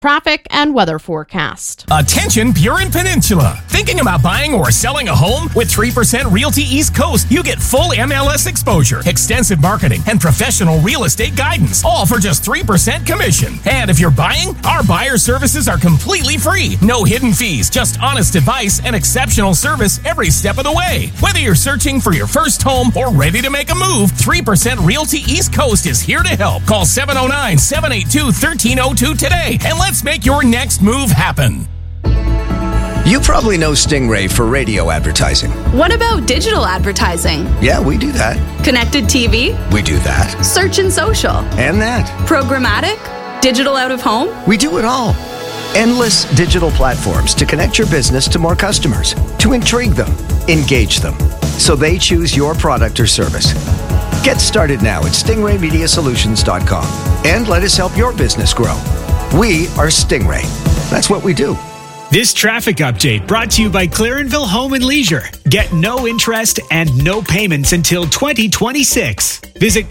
Traffic and weather forecast. Attention, Burin Peninsula. Thinking about buying or selling a home? With 3% Realty East Coast, you get full MLS exposure, extensive marketing, and professional real estate guidance, all for just 3% commission. And if you're buying, our buyer services are completely free. No hidden fees, just honest advice and exceptional service every step of the way. Whether you're searching for your first home or ready to make a move, 3% Realty East Coast is here to help. Call 709-782-1302 today, and let's make your next move happen. You probably know Stingray for radio advertising. What about digital advertising? Yeah, we do that. Connected TV? We do that. Search and social? And that. Programmatic? Digital out of home? We do it all. Endless digital platforms to connect your business to more customers, to intrigue them, engage them, so they choose your product or service. Get started now at stingraymediasolutions.com and let us help your business grow. We are Stingray. That's what we do. This traffic update brought to you by Clarenville Home and Leisure. Get no interest and no payments until 2026. Visit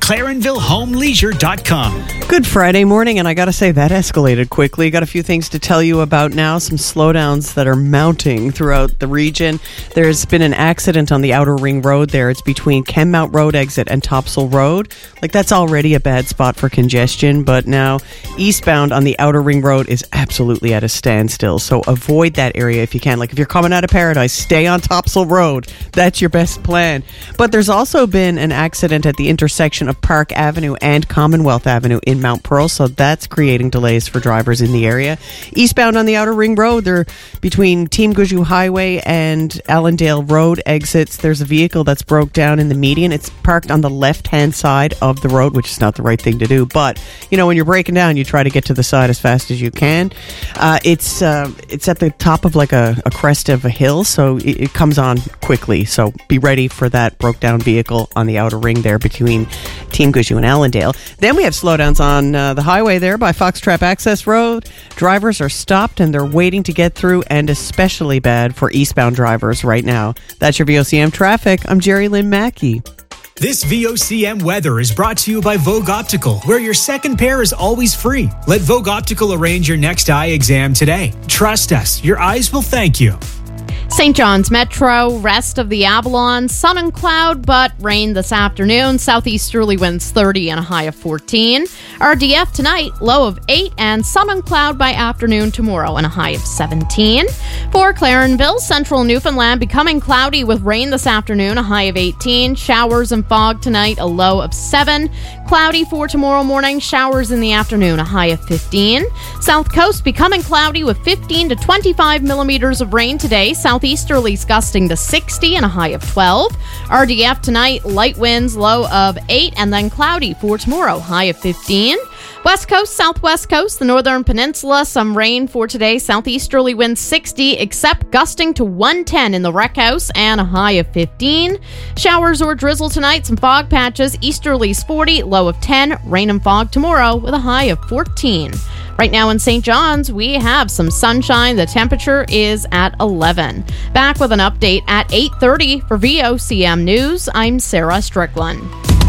ClarenvilleHomeLeisure.com. Good Friday morning, and I got to say that escalated quickly. Got a few things to tell you about now, some slowdowns that are mounting throughout the region. There's been an accident on the Outer Ring Road there. It's between Kenmount Road exit and Topsail Road. That's already a bad spot for congestion, but now eastbound on the Outer Ring Road is absolutely at a standstill, so avoid that area if you can. If you're coming out of Paradise, stay on Topsail Road. That's your best plan. But there's also been an accident at the intersection of Park Avenue and Commonwealth Avenue in Mount Pearl, so that's creating delays for drivers in the area. Eastbound on the Outer Ring Road, they're between Team Guju Highway and Allendale Road exits. There's a vehicle that's broke down in the median. It's parked on the left-hand side of the road, which is not the right thing to do. But, when you're breaking down, you try to get to the side as fast as you can. It's at the top of a crest of a hill, so it comes on quickly. So be ready for that broke down vehicle on the Outer Ring there between Team Guju and Allendale. Then we have slowdowns on the highway there by Foxtrap Access Road. Drivers are stopped and they're waiting to get through, and especially bad for eastbound drivers right now. That's your VOCM traffic. I'm Jerry Lynn Mackey. This VOCM weather is brought to you by Vogue Optical, where your second pair is always free. Let Vogue Optical arrange your next eye exam today. Trust us, your eyes will thank you. St. John's Metro, rest of the Avalon, sun and cloud, but rain this afternoon. Southeasterly winds 30 and a high of 14. RDF tonight, low of 8, and sun and cloud by afternoon tomorrow and a high of 17. For Clarenville, central Newfoundland, becoming cloudy with rain this afternoon, a high of 18. Showers and fog tonight, a low of 7. Cloudy for tomorrow morning, showers in the afternoon, a high of 15. South Coast becoming cloudy with 15 to 25 millimeters of rain today. Southeasterlies gusting to 60 and a high of 12. RDF tonight, light winds, low of 8, and then cloudy for tomorrow, high of 15. West Coast, Southwest Coast, the Northern Peninsula, some rain for today. Southeasterly winds 60, except gusting to 110 in the Rec House and a high of 15. Showers or drizzle tonight, some fog patches. Easterlies 40, low of 10. Rain and fog tomorrow with a high of 14. Right now in St. John's, we have some sunshine. The temperature is at 11. Back with an update at 8:30 for VOCM News. I'm Sarah Strickland.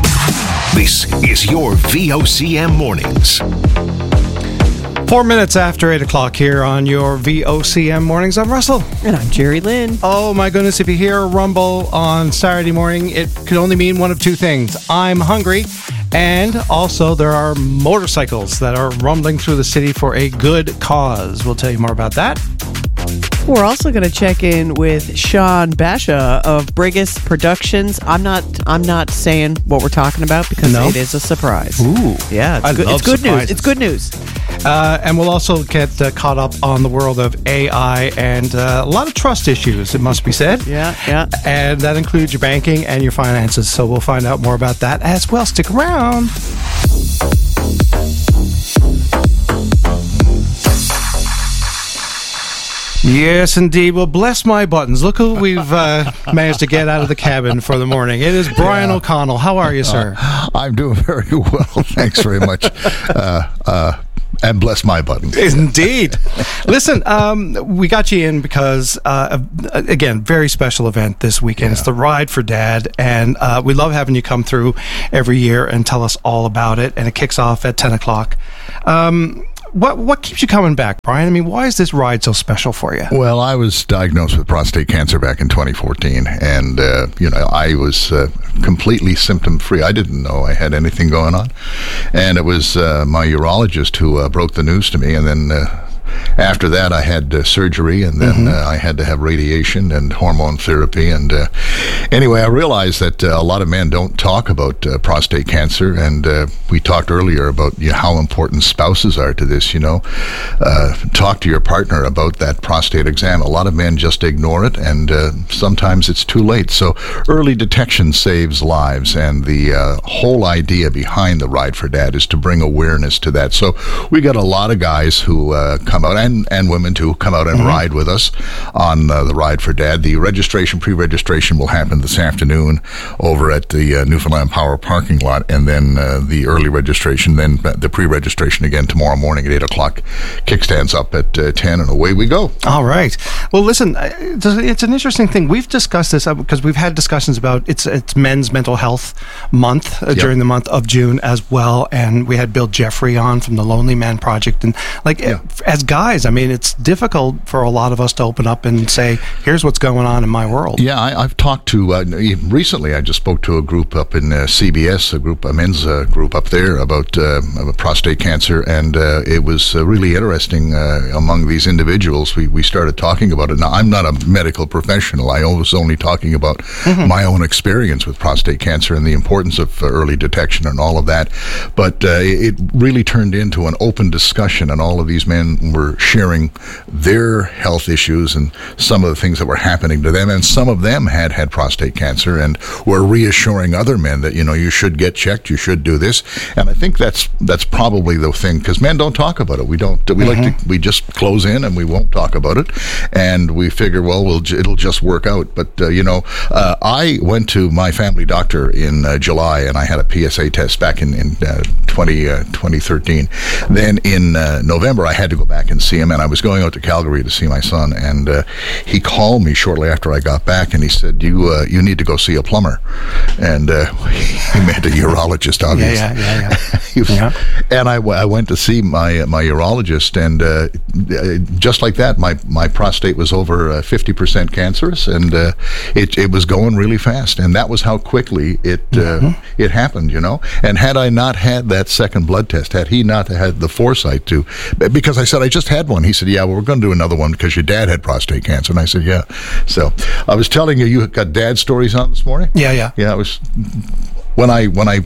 This is your VOCM Mornings. 4 minutes after 8 o'clock here on your VOCM Mornings. I'm Russell. And I'm Jerry Lynn. Oh my goodness, if you hear a rumble on Saturday morning, it could only mean one of two things. I'm hungry, and also there are motorcycles that are rumbling through the city for a good cause. We'll tell you more about that. We're also going to check in with Sean Basha of Brigus Productions. I'm not saying what we're talking about because it is a surprise. Ooh. Yeah, it's good news. It's good news. And we'll also get caught up on the world of AI and a lot of trust issues, it must be said. Yeah. And that includes your banking and your finances. So we'll find out more about that as well. Stick around. Yes, indeed. Well, bless my buttons. Look who we've managed to get out of the cabin for the morning. It is Brian O'Connell. How are you, sir? I'm doing very well. Thanks very much. And bless my buttons. Indeed. Listen, we got you in because, again, very special event this weekend. Yeah. It's the Ride for Dad, and we love having you come through every year and tell us all about it, and it kicks off at 10 o'clock. what keeps you coming back, Brian? I mean, why is this ride so special for you? Well, I was diagnosed with prostate cancer back in 2014, and I was completely symptom-free. I didn't know I had anything going on, and it was my urologist who broke the news to me, and then after that, I had surgery, and then I had to have radiation and hormone therapy. And anyway, I realized that a lot of men don't talk about prostate cancer, and we talked earlier about how important spouses are to this. Talk to your partner about that prostate exam. A lot of men just ignore it, and sometimes it's too late. So early detection saves lives, and the whole idea behind the Ride for Dad is to bring awareness to that. So we got a lot of guys who come out, and women too, come out and ride with us on the Ride for Dad. The pre-registration will happen this afternoon over at the Newfoundland Power parking lot, and then the early registration, then the pre-registration again tomorrow morning at 8 o'clock. Kickstands up at 10, and away we go. All right. Well, listen, it's an interesting thing. We've discussed this because we've had discussions about it's Men's Mental Health Month during the month of June as well, and we had Bill Jeffrey on from the Lonely Man Project, and as guys, I mean, it's difficult for a lot of us to open up and say, here's what's going on in my world. Yeah, I've talked to, recently I just spoke to a group up in CBS, a men's group up there about prostate cancer, and it was really interesting among these individuals. We started talking about it. Now, I'm not a medical professional. I was only talking about my own experience with prostate cancer and the importance of early detection and all of that. But it really turned into an open discussion, and all of these men were sharing their health issues and some of the things that were happening to them, and some of them had prostate cancer and were reassuring other men that you should get checked, you should do this. And I think that's probably the thing, because men don't talk about it. We we just close in and we won't talk about it, and we figure, it'll just work out. But I went to my family doctor in July, and I had a PSA test back in 2013. Then in November I had to go back and see him, and I was going out to Calgary to see my son, and he called me shortly after I got back, and he said, you need to go see a plumber. And he meant a urologist, obviously. And I went to see my urologist, and just like that, my prostate was over 50% cancerous, and it was going really fast, and that was how quickly it happened, And had I not had that second blood test, had he not had the foresight to, because I said, I just had one. He said, yeah, well, we're going to do another one because your dad had prostate cancer. And I said, yeah. So I was telling you got dad stories on this morning? Yeah. Yeah, it was when I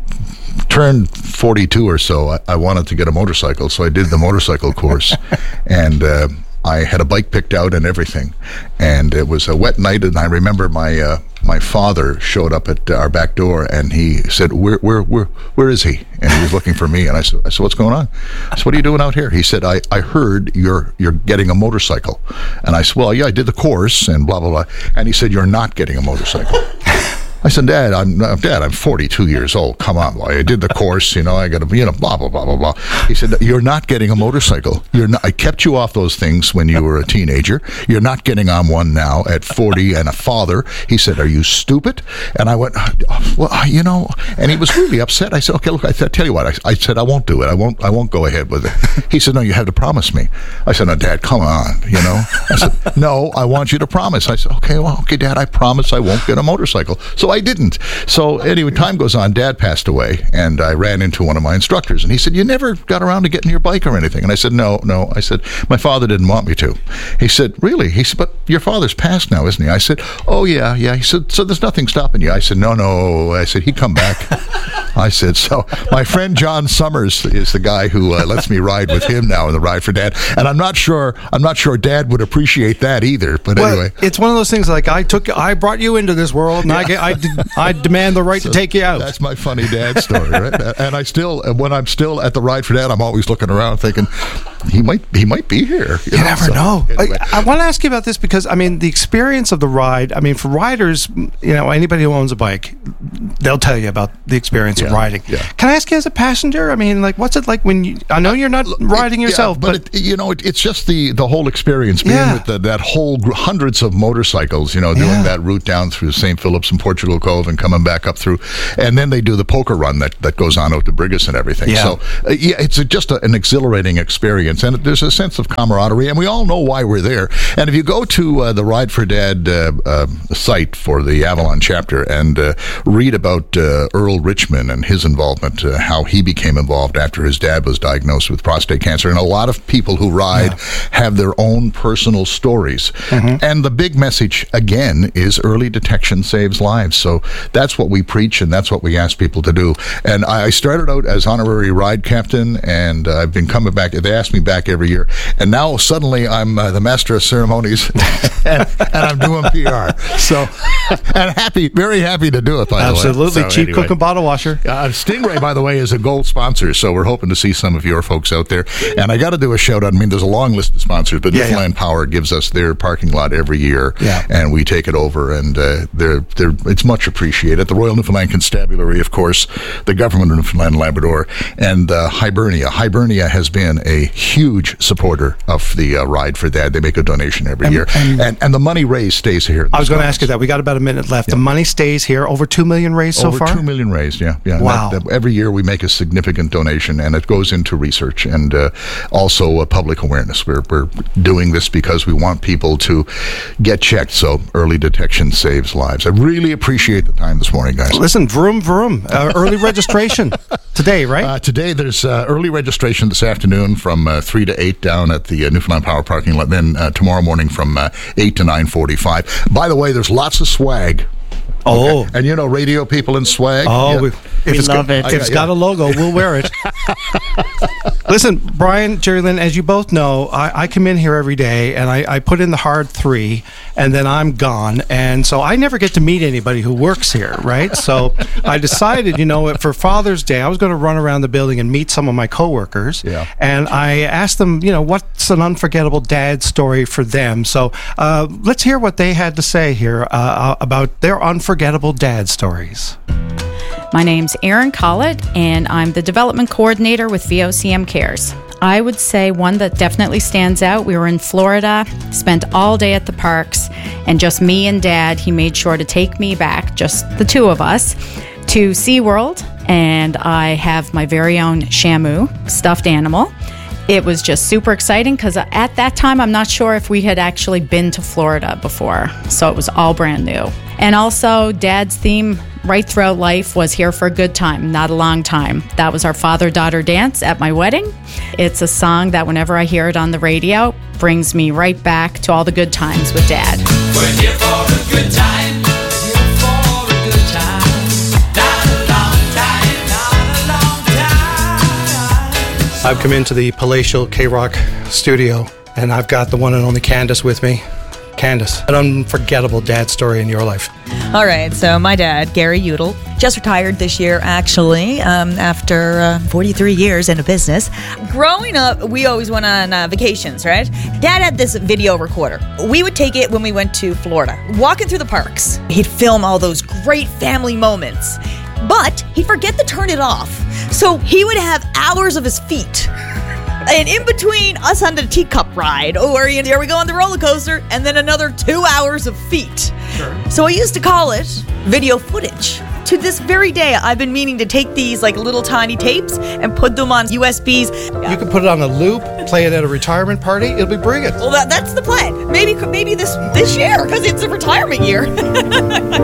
turned 42 or so, I wanted to get a motorcycle, so I did the motorcycle course, and I had a bike picked out and everything, and it was a wet night, and I remember my father showed up at our back door, and he said, where is he? And he was looking for me, and I said, what's going on? I said, what are you doing out here? He said, I heard you're getting a motorcycle. And I said, well, yeah, I did the course and blah, blah, blah. And he said, you're not getting a motorcycle. I said, Dad, I'm 42 years old. Come on, boy. I did the course, I got to, blah, blah, blah, blah, blah. He said, you're not getting a motorcycle. I kept you off those things when you were a teenager. You're not getting on one now at 40 and a father. He said, are you stupid? And I went, well, and he was really upset. I said, okay, look, I tell you what, I said, I won't do it. I won't go ahead with it. He said, no, you have to promise me. I said, no, Dad, come on, I said, no, I want you to promise. I said, okay, Dad, I promise I won't get a motorcycle. So I didn't. So anyway, time goes on. Dad passed away, and I ran into one of my instructors, and he said, you never got around to getting your bike or anything. And I said, no. I said, my father didn't want me to. He said, really? He said, but your father's passed now, isn't he? I said, oh, yeah. He said, so there's nothing stopping you? I said, no. I said, he'd come back. I said, so my friend John Summers is the guy who lets me ride with him now in the Ride for Dad, and I'm not sure Dad would appreciate that either. But anyway, it's one of those things like I brought you into this world, and I demand the right to take you out. That's my funny dad story, right? And when I'm still at the Ride for Dad, I'm always looking around thinking, he might be here. You never know. Anyway. I want to ask you about this because, I mean, the experience of the ride, I mean, for riders, anybody who owns a bike, they'll tell you about the experience of riding. Yeah. Can I ask you as a passenger? I mean, like, what's it like when you, I know you're not riding yourself, but it's just the whole experience being with that whole hundreds of motorcycles, doing that route down through St. Philip's and Portugal Cove and coming back up through, and then they do the poker run that goes on out to Brigus and everything. Yeah. So it's just an exhilarating experience, and there's a sense of camaraderie, and we all know why we're there. And if you go to the Ride for Dad site for the Avalon chapter and read about Earl Richmond and his involvement, how he became involved after his dad was diagnosed with prostate cancer, and a lot of people who ride have their own personal stories. Mm-hmm. And the big message, again, is early detection saves lives. So that's what we preach, and that's what we ask people to do. And I started out as honorary ride captain, and I've been coming back. They ask me back every year. And now suddenly I'm the master of ceremonies, and I'm doing PR. So, and very happy to do it, by the way. Absolutely. Cheap cook and bottle washer. Stingray, by the way, is a gold sponsor, so we're hoping to see some of your folks out there. And I got to do a shout out. I mean, there's a long list of sponsors, but Newfoundland Power gives us their parking lot every year, and we take it over, and it's much appreciated. The Royal Newfoundland Constabulary, of course, the government of Newfoundland and Labrador, and Hibernia. Hibernia has been a huge supporter of the Ride for Dad. They make a donation every year, and the money raised stays here. I was going to ask you that. We got about a minute left. The money stays here. Over $2 million raised so far? Over $2 million raised, yeah. Wow. Every year we make a significant donation, and it goes into research and also public awareness. We're doing this because we want people to get checked, so early detection saves lives. I really appreciate the time this morning, guys. Listen, vroom, vroom. Early registration today, right? Today there's early registration this afternoon from 3 to 8 down at the Newfoundland Power parking lot. Then tomorrow morning from 8 to 9:45. By the way, there's lots of swag. Oh. Okay. And radio people in swag. Oh, we love it. If it's got a logo, we'll wear it. Listen, Brian, Jerry Lynn, as you both know, I come in here every day and I put in the hard 3 and then I'm gone. And so I never get to meet anybody who works here, right? So I decided, for Father's Day, I was going to run around the building and meet some of my coworkers. Yeah. And I asked them, what's an unforgettable dad story for them? So let's hear what they had to say here about their unforgettable dad stories. My name's Erin Collett, and I'm the development coordinator with VOCM Cares. I would say one that definitely stands out. We were in Florida, spent all day at the parks, and just me and Dad, he made sure to take me back, just the two of us, to SeaWorld, and I have my very own Shamu stuffed animal. It was just super exciting because at that time, I'm not sure if we had actually been to Florida before, so it was all brand new. And also, Dad's theme right throughout life was here for a good time, not a long time. That was our father-daughter dance at my wedding. It's a song that whenever I hear it on the radio, brings me right back to all the good times with Dad. We're here for a good time. Here for a good time. Not a long time. Not a long time. I've come into the palatial K-Rock studio, and I've got the one and only Candace with me. Candace, an unforgettable dad story in your life. All right, so my dad, Gary Udall, just retired this year, actually, after 43 years in a business. Growing up, we always went on vacations, right? Dad had this video recorder. We would take it when we went to Florida. Walking through the parks, he'd film all those great family moments, but he'd forget to turn it off. So he would have hours of his feet. And in between us on the teacup ride, here we go on the roller coaster, and then another 2 hours of feet. Sure. So I used to call it video footage. To this very day, I've been meaning to take these little tiny tapes and put them on USBs. You can put it on a loop, play it at a retirement party. It'll be brilliant. Well, that's the plan. Maybe this year, because it's a retirement year.